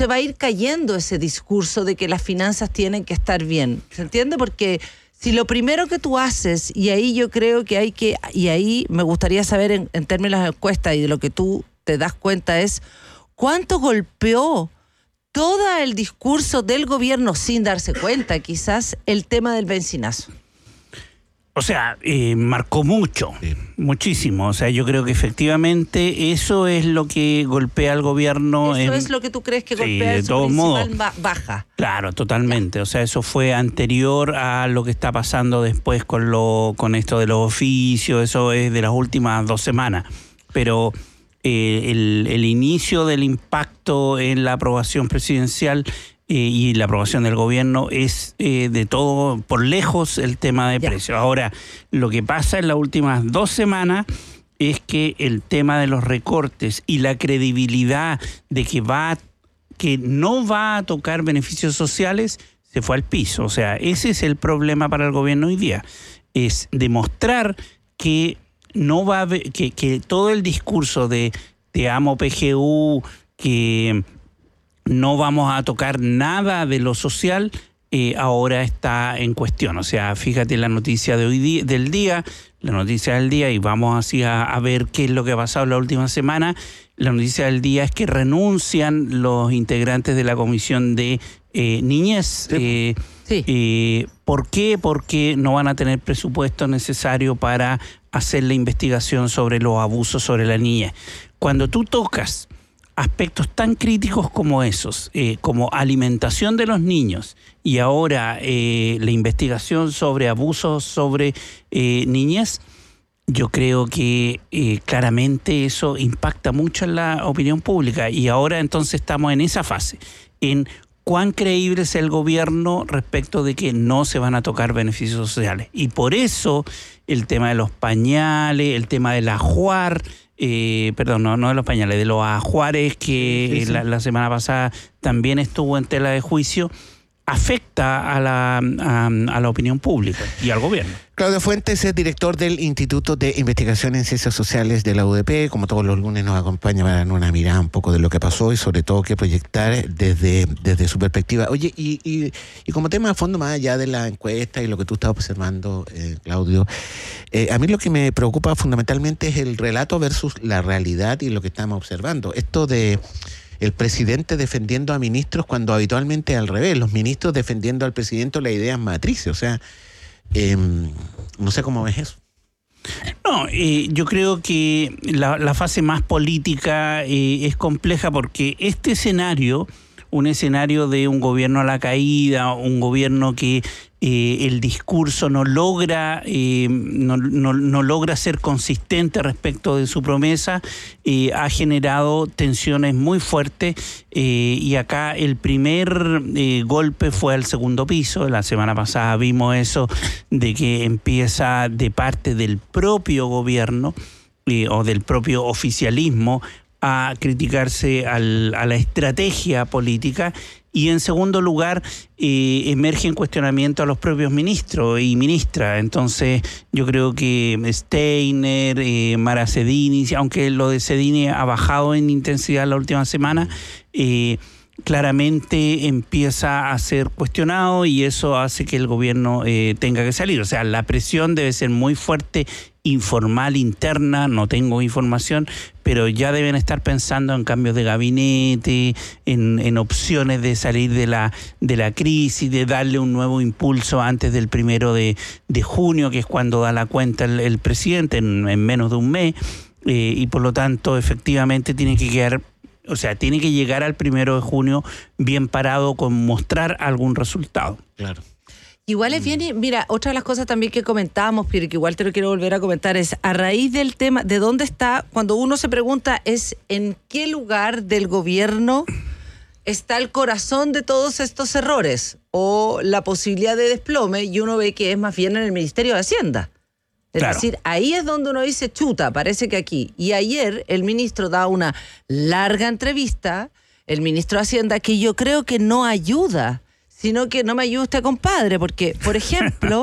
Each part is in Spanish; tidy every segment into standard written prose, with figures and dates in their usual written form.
se va a ir cayendo ese discurso de que las finanzas tienen que estar bien. ¿Se entiende? Porque si lo primero que tú haces, y ahí yo creo que y ahí me gustaría saber en términos de encuesta y de lo que tú te das cuenta es cuánto golpeó todo el discurso del gobierno sin darse cuenta, quizás, el tema del benzinazo. O sea, marcó mucho, muchísimo. O sea, yo creo que efectivamente eso es lo que golpea al gobierno. Eso es lo que tú crees que golpea de todos modos, baja. Claro, totalmente. O sea, eso fue anterior a lo que está pasando después con esto de los oficios. Eso es de las últimas 2 semanas. Pero el inicio del impacto en la aprobación presidencial y la aprobación del gobierno es de todo, por lejos, el tema de precios. Ahora, lo que pasa en las últimas 2 semanas es que el tema de los recortes y la credibilidad de que no va a tocar beneficios sociales se fue al piso. O sea, ese es el problema para el gobierno hoy día. Es demostrar que no va a haber, que todo el discurso de te amo PGU, que no vamos a tocar nada de lo social, ahora está en cuestión. O sea, fíjate la noticia de hoy día, la noticia del día, y vamos así a ver qué es lo que ha pasado la última semana. La noticia del día es que renuncian los integrantes de la Comisión de Niñez. Sí. ¿Por qué? Porque no van a tener presupuesto necesario para hacer la investigación sobre los abusos sobre la niñez. Cuando tú tocas aspectos tan críticos como esos, como alimentación de los niños y ahora la investigación sobre abusos sobre niñez, yo creo que claramente eso impacta mucho en la opinión pública, y ahora entonces estamos en esa fase, en cuán creíble es el gobierno respecto de que no se van a tocar beneficios sociales. Y por eso el tema de los pañales, el tema del ajuar, no de los pañales, de los ajuares que sí. La semana pasada también estuvo en tela de juicio, afecta a la opinión pública y al gobierno. Claudio Fuentes es director del Instituto de Investigación en Ciencias Sociales de la UDP. Como todos los lunes nos acompaña para dar una mirada un poco de lo que pasó y sobre todo qué proyectar desde su perspectiva. Oye, y como tema de fondo, más allá de la encuesta y lo que tú estás observando, Claudio, a mí lo que me preocupa fundamentalmente es el relato versus la realidad y lo que estamos observando. Esto de el presidente defendiendo a ministros cuando habitualmente al revés, los ministros defendiendo al presidente las ideas matrices. O sea, no sé cómo ves eso. No, yo creo que la fase más política es compleja porque este escenario, un escenario de un gobierno a la caída, un gobierno que el discurso no logra ser consistente respecto de su promesa, ha generado tensiones muy fuertes, y acá el primer golpe fue al segundo piso. La semana pasada vimos eso, de que empieza de parte del propio gobierno o del propio oficialismo a criticarse a la estrategia política, y en segundo lugar emerge en cuestionamiento a los propios ministros y ministras. Entonces yo creo que Steiner, Mara Cedini, aunque lo de Cedini ha bajado en intensidad la última semana, claramente empieza a ser cuestionado, y eso hace que el gobierno tenga que salir. O sea, la presión debe ser muy fuerte, informal, interna, no tengo información, pero ya deben estar pensando en cambios de gabinete, en opciones de salir de la crisis, de darle un nuevo impulso antes del 1 de junio, que es cuando da la cuenta el presidente, en menos de un mes, y por lo tanto efectivamente tiene que llegar al 1 de junio bien parado, con mostrar algún resultado. Claro. Igual es bien, mira, otra de las cosas también que comentábamos, pero que igual te lo quiero volver a comentar, es a raíz del tema de dónde está, cuando uno se pregunta es en qué lugar del gobierno está el corazón de todos estos errores o la posibilidad de desplome, y uno ve que es más bien en el Ministerio de Hacienda. Es decir, ahí es donde uno dice, chuta, parece que aquí. Y ayer el ministro da una larga entrevista, el ministro de Hacienda, que yo creo que no ayuda, sino que no me ayuda usted, compadre, porque, por ejemplo,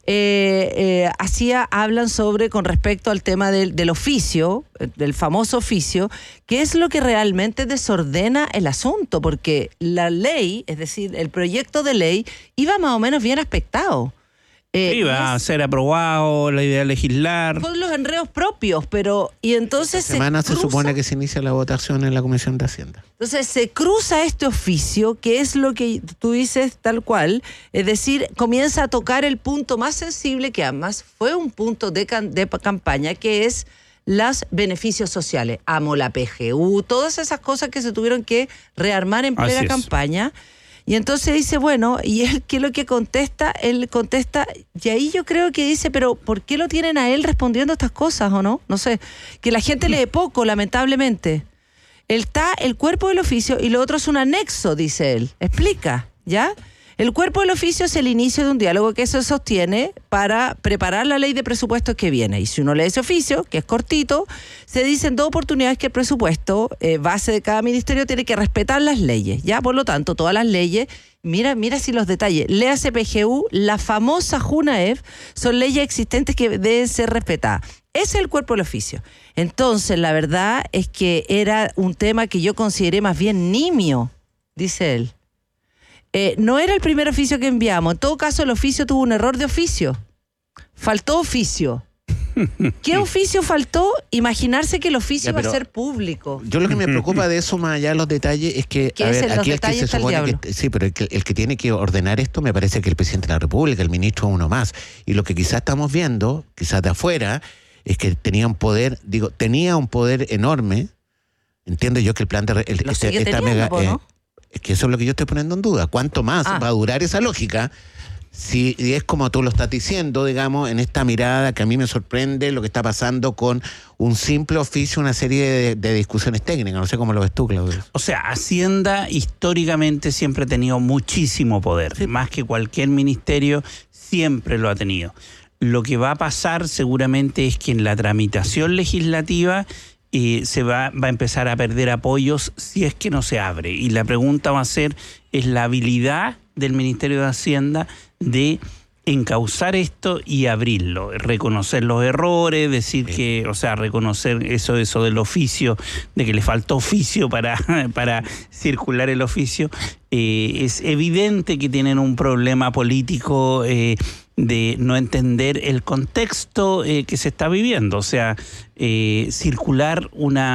hablan sobre con respecto al tema del oficio, del famoso oficio, que es lo que realmente desordena el asunto, porque la ley, es decir, el proyecto de ley, iba más o menos bien aspectado. Iba a ser aprobado, la idea de legislar. Con los enredos propios, y entonces esta semana se supone que se inicia la votación en la Comisión de Hacienda. Entonces se cruza este oficio, que es lo que tú dices tal cual, es decir, comienza a tocar el punto más sensible, que además fue un punto de campaña, que es los beneficios sociales. Amo la PGU, todas esas cosas que se tuvieron que rearmar en plena campaña. Y entonces dice, bueno, ¿y él qué es lo que contesta? Él contesta, y ahí yo creo que dice, pero ¿por qué lo tienen a él respondiendo estas cosas o no? No sé, que la gente lee poco, lamentablemente. Está el cuerpo del oficio y lo otro es un anexo, dice él. Explica, ¿ya? El cuerpo del oficio es el inicio de un diálogo que se sostiene para preparar la ley de presupuestos que viene. Y si uno lee ese oficio, que es cortito, se dicen 2 oportunidades que el presupuesto, base de cada ministerio, tiene que respetar las leyes. Ya, por lo tanto, todas las leyes, mira si los detalles, léase PGU, la famosa JUNAEF, son leyes existentes que deben ser respetadas. Ese es el cuerpo del oficio. Entonces, la verdad es que era un tema que yo consideré más bien nimio, dice él. No era el primer oficio que enviamos. En todo caso, el oficio tuvo un error de oficio. Faltó oficio. ¿Qué oficio faltó? Imaginarse que el oficio iba a ser público. Yo lo que me preocupa de eso, más allá de los detalles, es que, a ver, aquí el que se supone que, sí, pero el que tiene que ordenar esto me parece que el presidente de la República, el ministro, uno más. Y lo que quizás estamos viendo, quizás de afuera, es que tenía un poder enorme. Entiendo yo que el plan de esta mega... ¿no? Es que eso es lo que yo estoy poniendo en duda. ¿Cuánto más va a durar esa lógica? Si es como tú lo estás diciendo, digamos, en esta mirada que a mí me sorprende lo que está pasando con un simple oficio, una serie de discusiones técnicas. No sé cómo lo ves tú, Claudio. O sea, Hacienda históricamente siempre ha tenido muchísimo poder. Sí. Más que cualquier ministerio, siempre lo ha tenido. Lo que va a pasar seguramente es que en la tramitación legislativa se va a empezar a perder apoyos si es que no se abre. Y la pregunta va a ser, ¿es la habilidad del Ministerio de Hacienda de encauzar esto y abrirlo? Reconocer los errores, decir que, o sea, reconocer eso del oficio, de que le faltó oficio para circular el oficio. Es evidente que tienen un problema político de no entender el contexto que se está viviendo. O sea, circular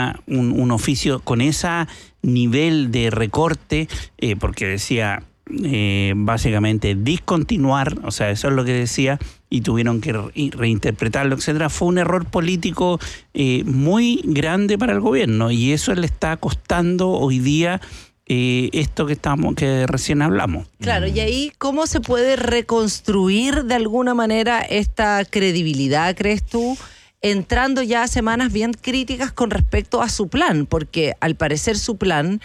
un oficio con ese nivel de recorte, porque decía básicamente discontinuar, o sea, eso es lo que decía, y tuvieron que reinterpretarlo, etcétera, fue un error político muy grande para el gobierno, y eso le está costando hoy día esto que recién hablamos. Claro, y ahí, ¿cómo se puede reconstruir de alguna manera esta credibilidad, crees tú, entrando ya a semanas bien críticas con respecto a su plan? Porque al parecer su plan,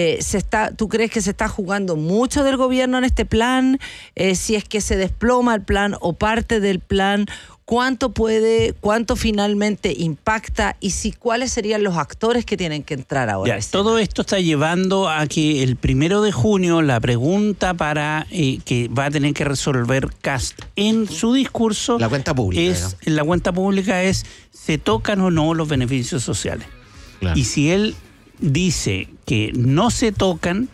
¿tú crees que se está jugando mucho del gobierno en este plan? Si es que se desploma el plan o parte del plan, ¿cuánto finalmente impacta y cuáles serían los actores que tienen que entrar ahora? Todo esto está llevando a que el 1 de junio la pregunta que va a tener que resolver Kast en su discurso, la cuenta pública, es ¿se tocan o no los beneficios sociales? Claro. Y si él dice que no se tocan,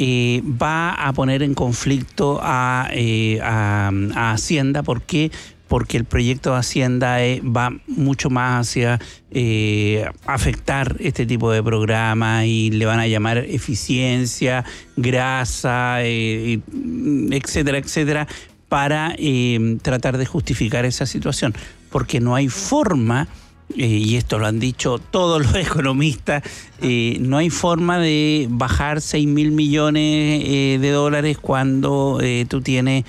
va a poner en conflicto a Hacienda. ¿Por qué? Porque el proyecto de Hacienda va mucho más hacia afectar este tipo de programas, y le van a llamar eficiencia, grasa, etcétera, etcétera, para tratar de justificar esa situación. Porque no hay forma, y esto lo han dicho todos los economistas, no hay forma de bajar 6.000 millones de dólares cuando tú tienes...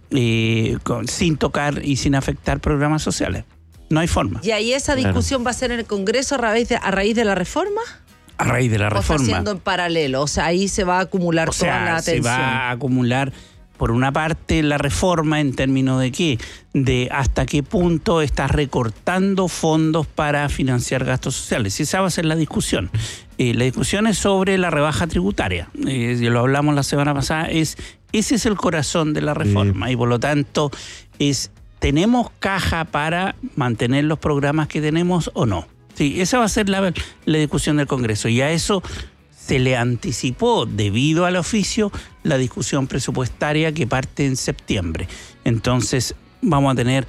sin tocar y sin afectar programas sociales. No hay forma. ¿Y ahí esa discusión va a ser en el Congreso a raíz de la reforma? A raíz de la reforma. ¿O está haciendo en paralelo? O sea, ahí se va a acumular toda la atención. Se va a acumular, por una parte, la reforma en términos de qué, de hasta qué punto estás recortando fondos para financiar gastos sociales. Esa va a ser la discusión. La discusión es sobre la rebaja tributaria. Lo hablamos la semana pasada. Ese es el corazón de la reforma, y por lo tanto es ¿tenemos caja para mantener los programas que tenemos o no? Sí, esa va a ser la discusión del Congreso, y a eso se le anticipó, debido al oficio, la discusión presupuestaria que parte en septiembre. Entonces vamos a tener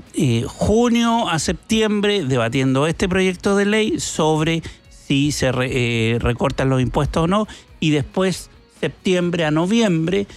junio a septiembre debatiendo este proyecto de ley sobre si se recortan los impuestos o no, y después septiembre a noviembre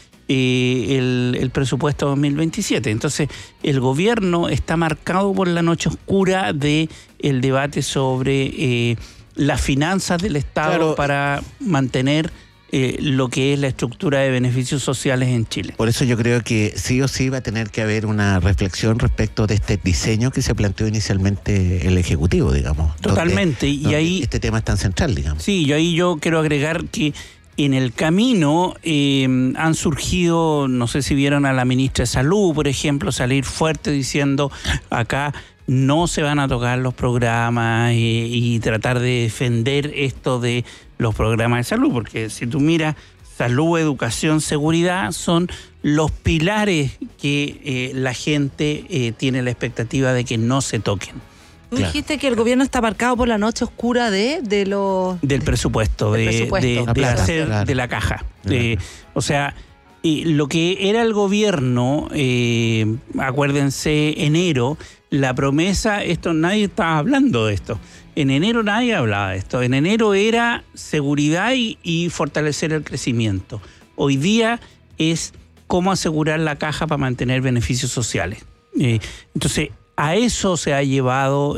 el presupuesto 2027. Entonces el gobierno está marcado por la noche oscura del debate sobre las finanzas del Estado, claro, para mantener lo que es la estructura de beneficios sociales en Chile. Por eso yo creo que sí o sí va a tener que haber una reflexión respecto de este diseño que se planteó inicialmente el Ejecutivo, digamos. Totalmente. Y ahí este tema es tan central, digamos. Sí, yo quiero agregar que en el camino han surgido, no sé si vieron a la ministra de Salud, por ejemplo, salir fuerte diciendo acá no se van a tocar los programas y tratar de defender esto de los programas de salud, porque si tú miras, salud, educación, seguridad son los pilares que la gente tiene la expectativa de que no se toquen. Tú dijiste que el gobierno está marcado por la noche oscura del presupuesto, de la caja. O sea, lo que era el gobierno, acuérdense, enero, la promesa, nadie estaba hablando de esto. En enero nadie hablaba de esto. En enero era seguridad y fortalecer el crecimiento. Hoy día es cómo asegurar la caja para mantener beneficios sociales. Entonces, a eso se ha llevado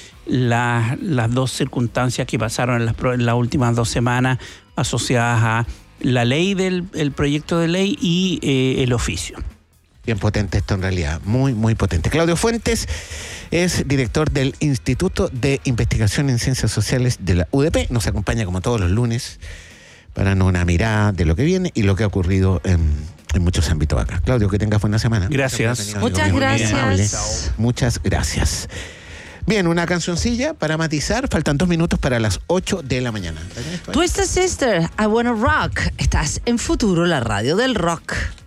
las dos circunstancias que pasaron en las últimas 2 semanas asociadas a la ley el proyecto de ley y el oficio. Bien potente esto en realidad, muy, muy potente. Claudio Fuentes es director del Instituto de Investigación en Ciencias Sociales de la UDP. Nos acompaña como todos los lunes para darnos una mirada de lo que viene y lo que ha ocurrido en muchos ámbitos acá. Claudio, que tengas buena semana. Gracias. Muchas gracias. Muchas gracias. Bien, una cancioncilla para matizar. Faltan 2 minutos para las 8 de la mañana. Twisted Sister, I Wanna Rock. Estás en Futuro, la radio del rock.